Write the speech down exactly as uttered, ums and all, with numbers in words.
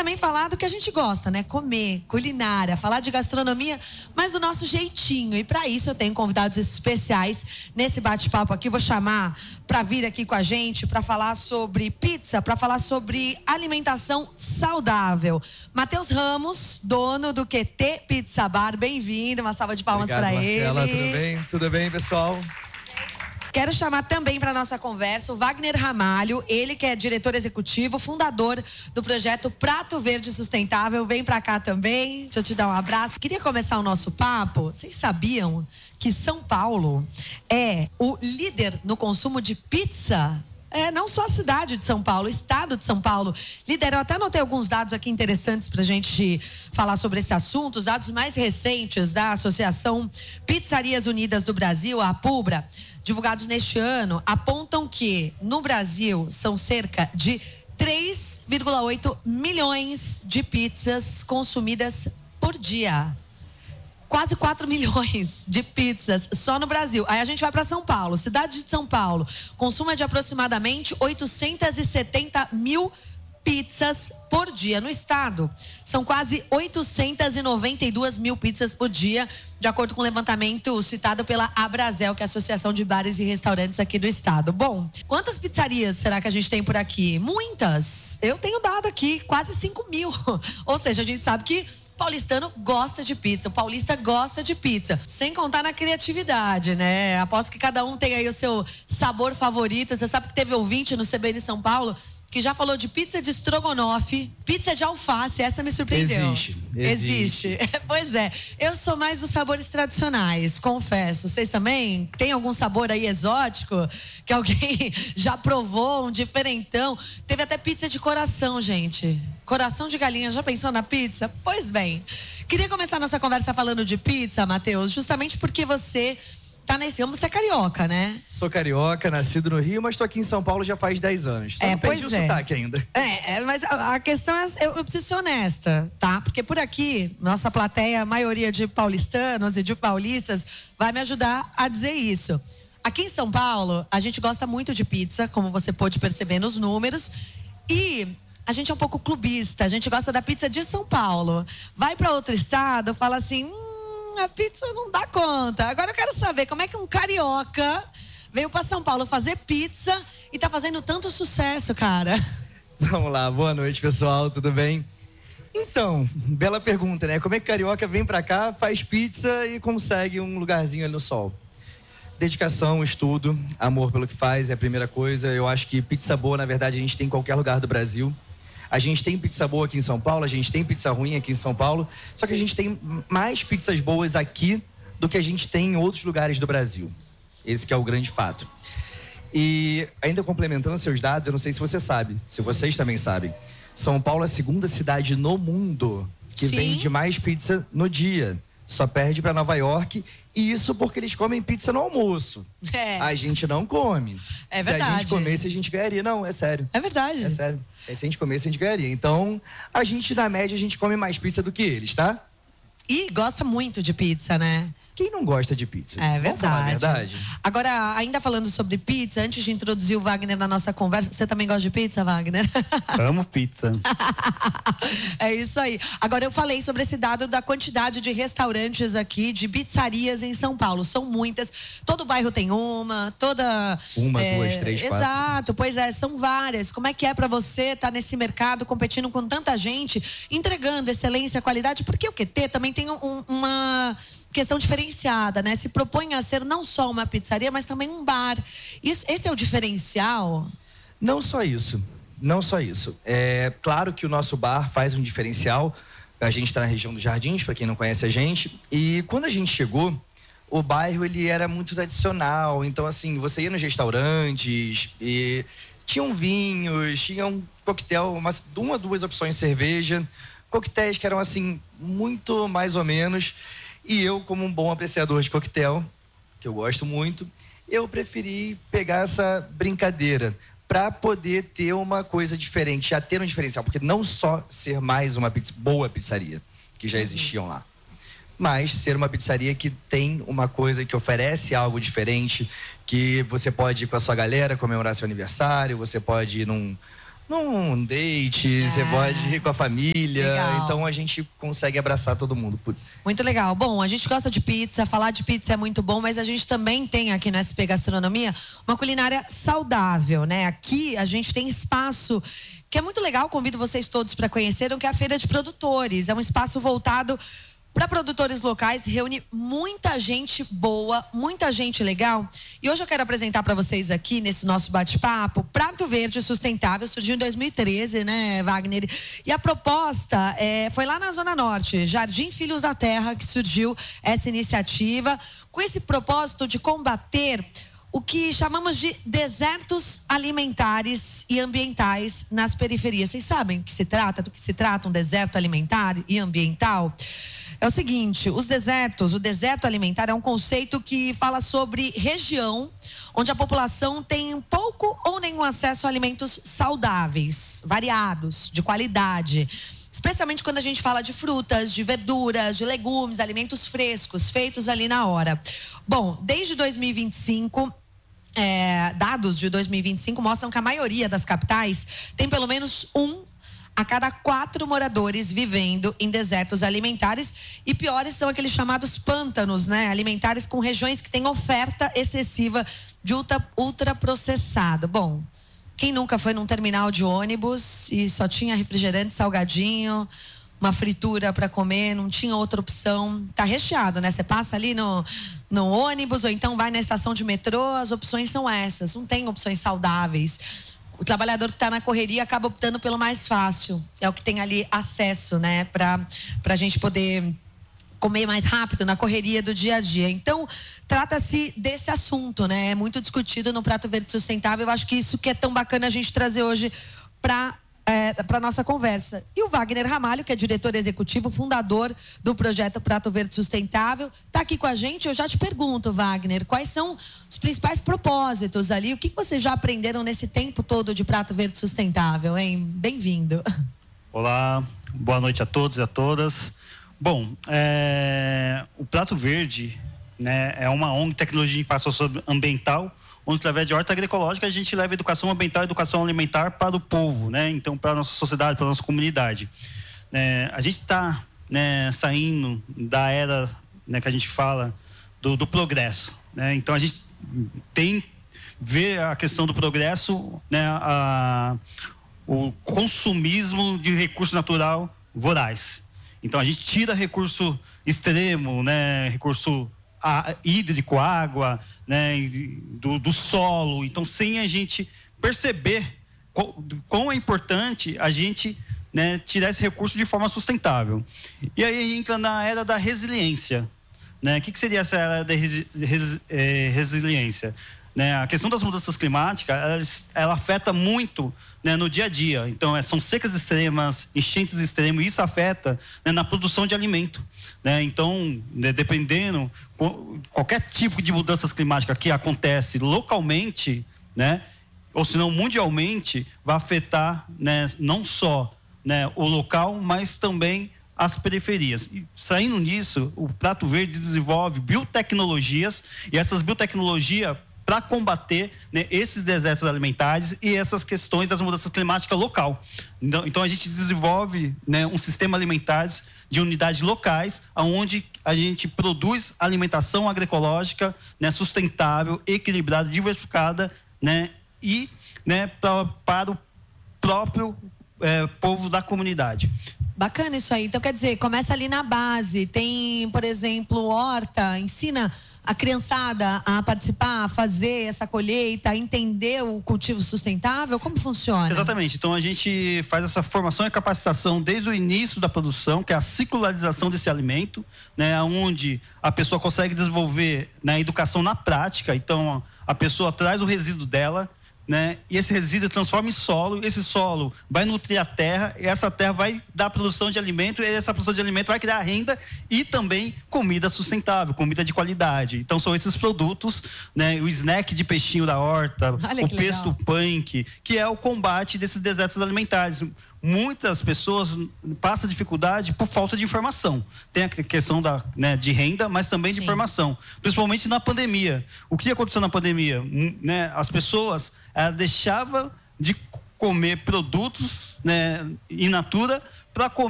também falar do que a gente gosta, né? Comer, culinária, falar de gastronomia, mas do nosso jeitinho. E para isso eu tenho convidados especiais nesse bate-papo aqui. Vou chamar para vir aqui com a gente para falar sobre pizza, para falar sobre alimentação saudável. Matheus Ramos, dono do Q T Pizza Bar, bem-vindo. Uma salva de palmas para ele. Marcela, tudo bem? Tudo bem, pessoal? Quero chamar também para nossa conversa o Wagner Ramalho, ele que é diretor executivo, fundador do projeto Prato Verde Sustentável. Vem para cá também, deixa eu te dar um abraço. Queria começar o nosso papo. Vocês sabiam que São Paulo é o líder no consumo de pizza? É, não só a cidade de São Paulo, o estado de São Paulo lidera. Eu até anotei alguns dados aqui interessantes para a gente falar sobre esse assunto. Os dados mais recentes da Associação Pizzarias Unidas do Brasil, a APUBRA, divulgados neste ano, apontam que no Brasil são cerca de três vírgula oito milhões de pizzas consumidas por dia. Quase quatro milhões de pizzas só no Brasil. Aí a gente vai para São Paulo, cidade de São Paulo. Consumo é de aproximadamente oitocentos e setenta mil pizzas por dia. No estado, são quase oitocentos e noventa e duas mil pizzas por dia, de acordo com o levantamento citado pela Abrazel, que é a Associação de Bares e Restaurantes aqui do estado. Bom, quantas pizzarias será que a gente tem por aqui? Muitas. Eu tenho dado aqui quase cinco mil. Ou seja, a gente sabe que paulistano gosta de pizza, o paulista gosta de pizza, sem contar na criatividade, né? Aposto que cada um tem aí o seu sabor favorito. Você sabe que teve ouvinte no C B N São Paulo que já falou de pizza de estrogonofe, pizza de alface. Essa me surpreendeu. Existe. Existe. Existe. Pois é. Eu sou mais dos sabores tradicionais, confesso. Vocês também? Tem algum sabor aí exótico que alguém já provou, um diferentão? Teve até pizza de coração, gente. Coração de galinha. Já pensou na pizza? Pois bem. Queria começar nossa conversa falando de pizza, Matheus, justamente porque você tá nesse ramo, você é carioca, né? Sou carioca, nascido no Rio, mas tô aqui em São Paulo já faz dez anos. Só é, não pois perdi é. o sotaque ainda. É, é mas a, a questão é, eu, eu preciso ser honesta, tá? Porque por aqui, nossa plateia, a maioria de paulistanos e de paulistas, vai me ajudar a dizer isso. Aqui em São Paulo, a gente gosta muito de pizza, como você pôde perceber nos números, e a gente é um pouco clubista, a gente gosta da pizza de São Paulo. Vai para outro estado, fala assim, hum, a pizza não dá conta. Agora eu quero saber como é que um carioca veio para São Paulo fazer pizza e tá fazendo tanto sucesso, cara. Vamos lá, boa noite, pessoal, tudo bem? Então, bela pergunta, né? Como é que carioca vem pra cá, faz pizza e consegue um lugarzinho ali no sol? Dedicação, estudo, amor pelo que faz é a primeira coisa. Eu acho que pizza boa, na verdade, a gente tem em qualquer lugar do Brasil. A gente tem pizza boa aqui em São Paulo, a gente tem pizza ruim aqui em São Paulo, só que a gente tem mais pizzas boas aqui do que a gente tem em outros lugares do Brasil. Esse que é o grande fato. E ainda complementando seus dados, eu não sei se você sabe, se vocês também sabem, São Paulo é a segunda cidade no mundo que Sim. vende mais pizza no dia. Só perde para Nova York, e isso porque eles comem pizza no almoço. É. A gente não come. É Se verdade. a gente comesse, a gente ganharia. Não, é sério. É verdade. É sério. Se a gente comesse, a gente ganharia. Então, a gente, na média, a gente come mais pizza do que eles, tá? E gosta muito de pizza, né? Quem não gosta de pizza? É verdade. Vamos falar a verdade? Agora, ainda falando sobre pizza, antes de introduzir o Wagner na nossa conversa, você também gosta de pizza, Wagner? Amo pizza. É isso aí. Agora, eu falei sobre esse dado da quantidade de restaurantes aqui, de pizzarias em São Paulo. São muitas. Todo bairro tem uma, toda... Uma, é, duas, três, quatro. Exato, pois é, são várias. Como é que é pra você estar nesse mercado, competindo com tanta gente, entregando excelência, qualidade? Porque o Q T também tem um, uma... questão diferenciada, né? Se propõe a ser não só uma pizzaria, mas também um bar. Isso, esse é o diferencial? Não só isso. Não só isso. É claro que o nosso bar faz um diferencial. A gente está na região dos Jardins, para quem não conhece a gente. E quando a gente chegou, o bairro ele era muito tradicional. Então, assim, você ia nos restaurantes e tinham vinhos, tinham coquetel, umas, uma, duas opções de cerveja. Coquetéis que eram, assim, muito mais ou menos... E eu, como um bom apreciador de coquetel, que eu gosto muito, eu preferi pegar essa brincadeira para poder ter uma coisa diferente, já ter um diferencial, porque não só ser mais uma pizza, boa pizzaria, que já existiam lá, mas ser uma pizzaria que tem uma coisa que oferece algo diferente, que você pode ir com a sua galera comemorar seu aniversário, você pode ir num, num date, é. Você pode ir com a família. Legal. Então a gente consegue abraçar todo mundo. Muito legal. Bom, a gente gosta de pizza, falar de pizza é muito bom, mas a gente também tem aqui no S P Gastronomia uma culinária saudável, né? Aqui a gente tem espaço que é muito legal, convido vocês todos para conhecerem, que é a Feira de Produtores. É um espaço voltado para produtores locais, reúne muita gente boa, muita gente legal. E hoje eu quero apresentar para vocês aqui, nesse nosso bate-papo, Prato Verde Sustentável, surgiu em dois mil e treze, né, Wagner? E a proposta é, foi lá na Zona Norte, Jardim Filhos da Terra, que surgiu essa iniciativa, com esse propósito de combater o que chamamos de desertos alimentares e ambientais nas periferias. Vocês sabem do que se trata, do que se trata um deserto alimentar e ambiental? É o seguinte, os desertos, o deserto alimentar é um conceito que fala sobre região onde a população tem pouco ou nenhum acesso a alimentos saudáveis, variados, de qualidade. Especialmente quando a gente fala de frutas, de verduras, de legumes, alimentos frescos, feitos ali na hora. Bom, desde dois mil e vinte e cinco... É, dados de dois mil e vinte e cinco mostram que a maioria das capitais tem pelo menos um a cada quatro moradores vivendo em desertos alimentares, e piores são aqueles chamados pântanos, né, alimentares, com regiões que têm oferta excessiva de ultra, ultraprocessado. Bom, quem nunca foi num terminal de ônibus e só tinha refrigerante, salgadinho, uma fritura para comer, não tinha outra opção? Tá recheado, né? Você passa ali no, no ônibus ou então vai na estação de metrô, as opções são essas, não tem opções saudáveis. O trabalhador que está na correria acaba optando pelo mais fácil, é o que tem ali acesso, né? Para a gente poder comer mais rápido na correria do dia a dia. Então, trata-se desse assunto, né? É muito discutido no Prato Verde Sustentável. Eu acho que isso que é tão bacana a gente trazer hoje para É, para nossa conversa. E o Wagner Ramalho, que é diretor executivo, fundador do projeto Prato Verde Sustentável, está aqui com a gente. Eu já te pergunto, Wagner, quais são os principais propósitos ali? O que vocês já aprenderam nesse tempo todo de Prato Verde Sustentável, hein? Bem-vindo. Olá, boa noite a todos e a todas. Bom, é, o Prato Verde, né, é uma O N G Tecnologia de Impacto Socioambiental, onde, através de horta agroecológica, a gente leva educação ambiental e educação alimentar para o povo, né? Então, para a nossa sociedade, para a nossa comunidade. É, a gente está, né, saindo da era, né, que a gente fala do, do progresso, né? Então, a gente tem ver a questão do progresso, né, a, o consumismo de recurso natural voraz. Então, a gente tira recurso extremo, né, recurso A, hídrico, água, né, do, do solo. Então, sem a gente perceber quão, quão é importante a gente, né, tirar esse recurso de forma sustentável. E aí entra na era da resiliência, né? O que, que seria essa era da resi, res, é, resiliência? Né? A questão das mudanças climáticas, ela, ela afeta muito, né, no dia a dia. Então, é, são secas extremas, enchentes extremas, e isso afeta, né, na produção de alimento. Né? Então, né, dependendo, qualquer tipo de mudanças climáticas que acontece localmente, né, ou se não mundialmente, vai afetar, né, não só, né, o local, mas também as periferias. E, saindo nisso, o Prato Verde desenvolve biotecnologias, e essas biotecnologias para combater, né, esses desertos alimentares e essas questões das mudanças climáticas local. Então, então a gente desenvolve, né, um sistema alimentar de unidades locais, onde a gente produz alimentação agroecológica, né, sustentável, equilibrada, diversificada, né, e, né, pra, para o próprio é, povo da comunidade. Bacana isso aí. Então, quer dizer, começa ali na base. Tem, por exemplo, horta, ensina a criançada a participar, a fazer essa colheita, a entender o cultivo sustentável? Como funciona? Exatamente. Então, a gente faz essa formação e capacitação desde o início da produção, que é a circularização desse alimento, né, onde a pessoa consegue desenvolver, né, a educação na prática. Então, a pessoa traz o resíduo dela, né, e esse resíduo transforma em solo, esse solo vai nutrir a terra, e essa terra vai dar produção de alimento, e essa produção de alimento vai criar renda e também comida sustentável, comida de qualidade. Então, são esses produtos, né, o snack de peixinho da horta, o pesto punk, que é o combate desses desertos alimentares. Muitas pessoas passam dificuldade por falta de informação. Tem a questão da, né, de renda, mas também Sim. de informação. Principalmente na pandemia. O que aconteceu na pandemia? Né, as pessoas deixavam de comer produtos, né, in natura para comer